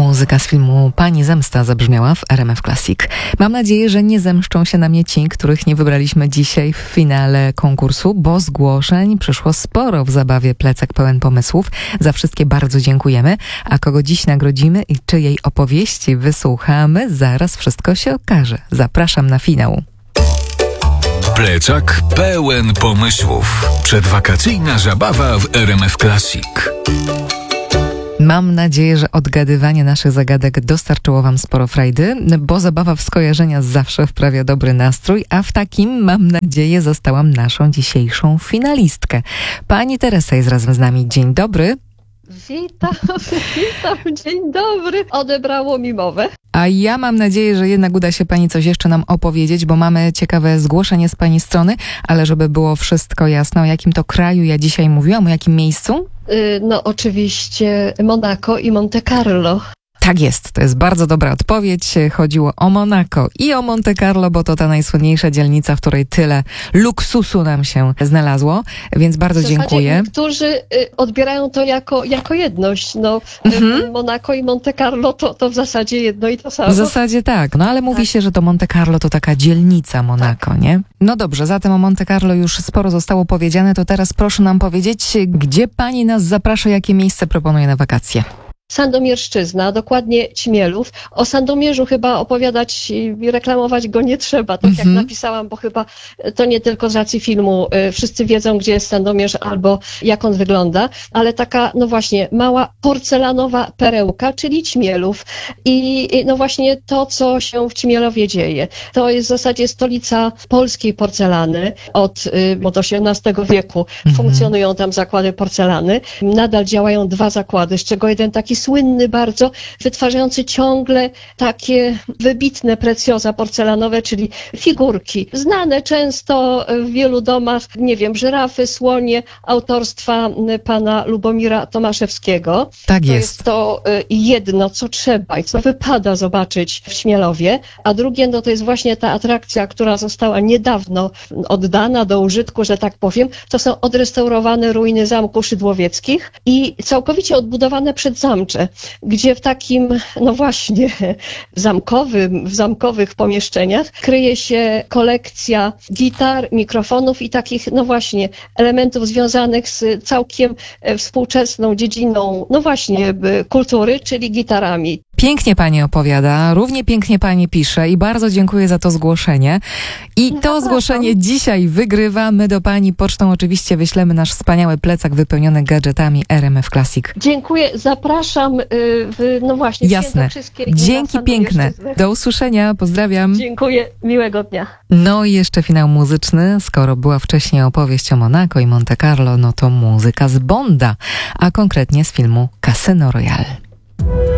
Muzyka z filmu Pani Zemsta zabrzmiała w RMF Classic. Mam nadzieję, że nie zemszczą się na mnie ci, których nie wybraliśmy dzisiaj w finale konkursu, bo zgłoszeń przyszło sporo w zabawie Plecak pełen pomysłów. Za wszystkie bardzo dziękujemy. A kogo dziś nagrodzimy i czyjej opowieści wysłuchamy, zaraz wszystko się okaże. Zapraszam na finał. Plecak pełen pomysłów. Przedwakacyjna zabawa w RMF Classic. Mam nadzieję, że odgadywanie naszych zagadek dostarczyło wam sporo frajdy, bo zabawa w skojarzenia zawsze wprawia dobry nastrój, a w takim, mam nadzieję, zostałam naszą dzisiejszą finalistkę. Pani Teresa jest razem z nami. Dzień dobry. Witam, dzień dobry. Odebrało mi mowę. A ja mam nadzieję, że jednak uda się pani coś jeszcze nam opowiedzieć, bo mamy ciekawe zgłoszenie z pani strony, ale żeby było wszystko jasne, o jakim to kraju ja dzisiaj mówiłam, o jakim miejscu? No oczywiście Monako i Monte Carlo. Tak jest, to jest bardzo dobra odpowiedź. Chodziło o Monako i o Monte Carlo, bo to ta najsłynniejsza dzielnica, w której tyle luksusu nam się znalazło, więc bardzo dziękuję. Niektórzy odbierają to jako jedność. No, Monako i Monte Carlo to w zasadzie jedno i to samo. W zasadzie tak, no ale mówi się, że to Monte Carlo to taka dzielnica Monako, tak. Nie? No dobrze, zatem o Monte Carlo już sporo zostało powiedziane, to teraz proszę nam powiedzieć, gdzie pani nas zaprasza, jakie miejsce proponuje na wakacje? Sandomierszczyzna, dokładnie Ćmielów. O Sandomierzu chyba opowiadać i reklamować go nie trzeba, tak jak napisałam, bo chyba to nie tylko z racji filmu. Wszyscy wiedzą, gdzie jest Sandomierz albo jak on wygląda, ale taka, no właśnie, mała porcelanowa perełka, czyli Ćmielów. I no właśnie to, co się w Ćmielowie dzieje. To jest w zasadzie stolica polskiej porcelany. Od XVIII wieku funkcjonują tam zakłady porcelany. Nadal działają 2 zakłady, z czego jeden taki słynny bardzo, wytwarzający ciągle takie wybitne precjoza porcelanowe, czyli figurki. Znane często w wielu domach, nie wiem, żyrafy, słonie, autorstwa pana Lubomira Tomaszewskiego. Tak jest. To jest to jedno, co trzeba i co wypada zobaczyć w Ćmielowie, a drugie, no to jest właśnie ta atrakcja, która została niedawno oddana do użytku, że tak powiem. To są odrestaurowane ruiny Zamku Szydłowieckich i całkowicie odbudowane przedzamcze, gdzie w takim, no właśnie, w zamkowych pomieszczeniach kryje się kolekcja gitar, mikrofonów i takich, no właśnie, elementów związanych z całkiem współczesną dziedziną, no właśnie, kultury, czyli gitarami. Pięknie pani opowiada, równie pięknie pani pisze i bardzo dziękuję za to zgłoszenie. I to zgłoszenie dzisiaj wygrywamy do pani pocztą. Oczywiście wyślemy nasz wspaniały plecak wypełniony gadżetami RMF Classic. Dziękuję, zapraszam, no właśnie. Jasne. Dzięki piękne. Do usłyszenia, pozdrawiam. Dziękuję, miłego dnia. No i jeszcze finał muzyczny. Skoro była wcześniej opowieść o Monako i Monte Carlo, no to muzyka z Bonda, a konkretnie z filmu Casino Royale.